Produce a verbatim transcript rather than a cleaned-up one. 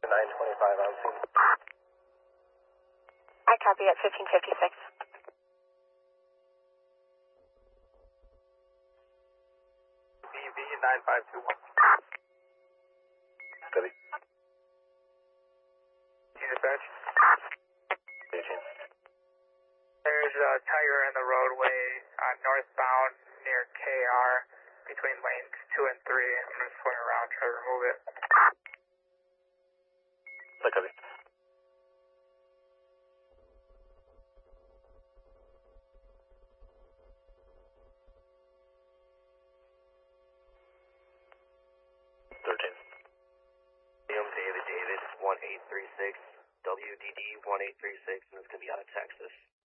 nine twenty-five on scene. I copy at fifteen fifty-six. B V nine five two one. Steady. Dispatch. eighteen. There's a Tiger in the roadway on northbound near K R between lanes two and three. I'm going to swing around, try to remove it. Copy. thirteen. Liam David David one eight three six, W D D one eight three six, and it's going to be out of Texas.